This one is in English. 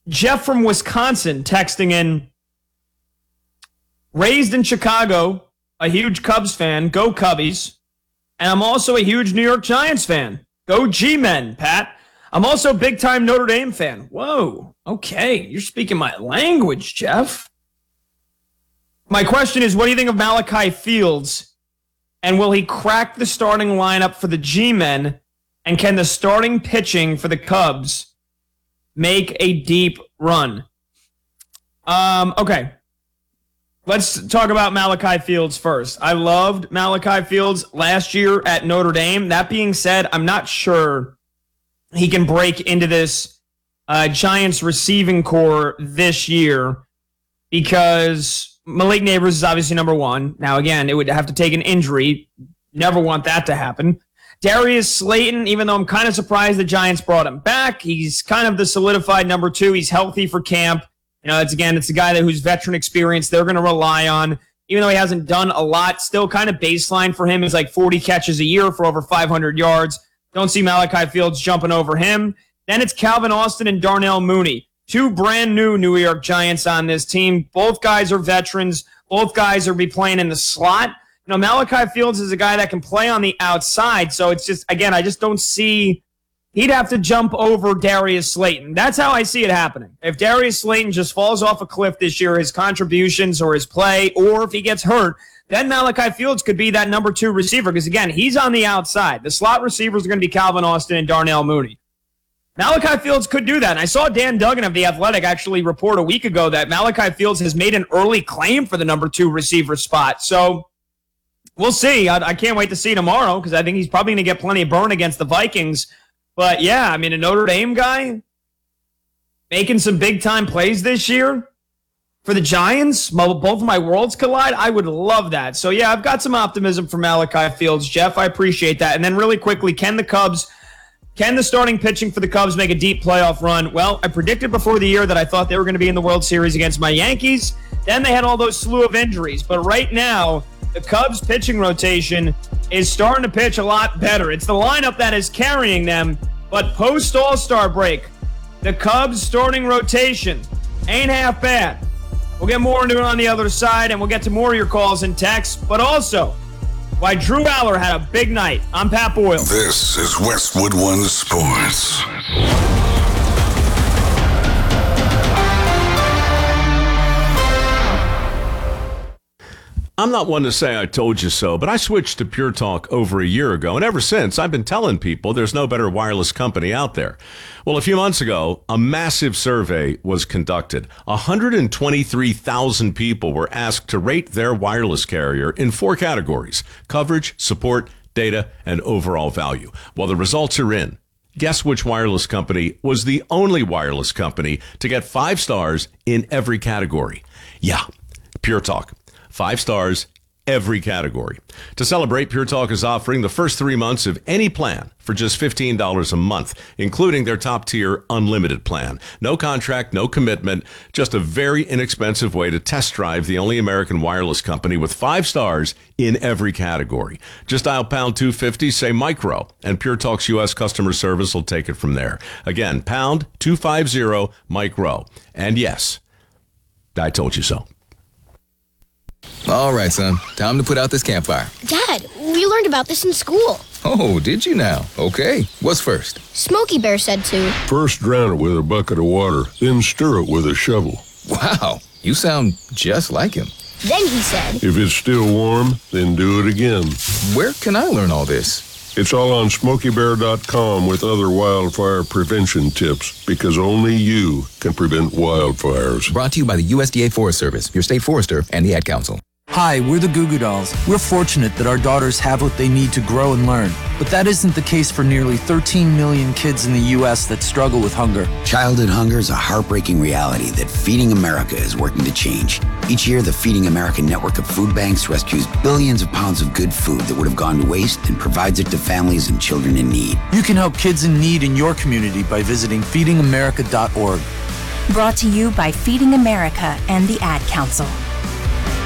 Jeff from Wisconsin texting in, raised in Chicago, a huge Cubs fan, go Cubbies, and I'm also a huge New York Giants fan. Go G-Men, Pat. I'm also a big-time Notre Dame fan. Whoa, okay, you're speaking my language, Jeff. My question is, what do you think of Malachi Fields, and will he crack the starting lineup for the G-Men, and can the starting pitching for the Cubs make a deep run? Okay. Let's talk about Malachi Fields first. I loved Malachi Fields last year at Notre Dame. That being said, I'm not sure he can break into this Giants receiving core this year because Malik Neighbors is obviously number one. Now, again, it would have to take an injury. Never want that to happen. Darius Slayton, even though I'm kind of surprised the Giants brought him back, he's kind of the solidified number two. He's healthy for camp. You know, it's a guy who's veteran experience they're going to rely on. Even though he hasn't done a lot, still kind of baseline for him is like 40 catches a year for over 500 yards. Don't see Malachi Fields jumping over him. Then it's Calvin Austin and Darnell Mooney, two brand new New York Giants on this team. Both guys are veterans. Both guys are be playing in the slot. You know, Malachi Fields is a guy that can play on the outside. So it's just, again, I just don't see he'd have to jump over Darius Slayton. That's how I see it happening. If Darius Slayton just falls off a cliff this year, his contributions or his play, or if he gets hurt, then Malachi Fields could be that number two receiver because, again, he's on the outside. The slot receivers are going to be Calvin Austin and Darnell Mooney. Malachi Fields could do that. And I saw Dan Duggan of The Athletic actually report a week ago that Malachi Fields has made an early claim for the number two receiver spot. So we'll see. I can't wait to see tomorrow because I think he's probably going to get plenty of burn against the Vikings. But, yeah, I mean, a Notre Dame guy making some big-time plays this year for the Giants, both of my worlds collide, I would love that. So, yeah, I've got some optimism for Malachi Fields, Jeff. I appreciate that. And then really quickly, can the starting pitching for the Cubs make a deep playoff run? Well, I predicted before the year that I thought they were going to be in the World Series against my Yankees. Then they had all those slew of injuries. But right now, the Cubs pitching rotation is starting to pitch a lot better. It's the lineup that is carrying them, but post All-Star break, the Cubs starting rotation ain't half bad. We'll get more into it on the other side, and we'll get to more of your calls and texts, but also why Drew Aller had a big night. I'm Pat Boyle. This is Westwood One Sports. I'm not one to say I told you so, but I switched to Pure Talk over a year ago, and ever since, I've been telling people there's no better wireless company out there. Well, a few months ago, a massive survey was conducted. 123,000 people were asked to rate their wireless carrier in 4 categories: coverage, support, data, and overall value. Well, the results are in. Guess which wireless company was the only wireless company to get 5 stars in every category? Yeah, Pure Talk. 5 stars, every category. To celebrate, Pure Talk is offering the first 3 months of any plan for just $15 a month, including their top-tier unlimited plan. No contract, no commitment, just a very inexpensive way to test drive the only American wireless company with 5 stars in every category. Just dial pound 250, say micro, and Pure Talk's U.S. customer service will take it from there. Again, pound 250, micro. And yes, I told you so. All right, son. Time to put out this campfire. Dad, we learned about this in school. Oh, did you now? Okay. What's first? Smokey Bear said to. First drown it with a bucket of water, then stir it with a shovel. Wow, you sound just like him. Then he said. If it's still warm, then do it again. Where can I learn all this? It's all on SmokeyBear.com with other wildfire prevention tips, because only you can prevent wildfires. Brought to you by the USDA Forest Service, your state forester, and the Ad Council. Hi, we're the Goo Goo Dolls. We're fortunate that our daughters have what they need to grow and learn. But that isn't the case for nearly 13 million kids in the U.S. that struggle with hunger. Childhood hunger is a heartbreaking reality that Feeding America is working to change. Each year, the Feeding America network of food banks rescues billions of pounds of good food that would have gone to waste and provides it to families and children in need. You can help kids in need in your community by visiting feedingamerica.org. Brought to you by Feeding America and the Ad Council.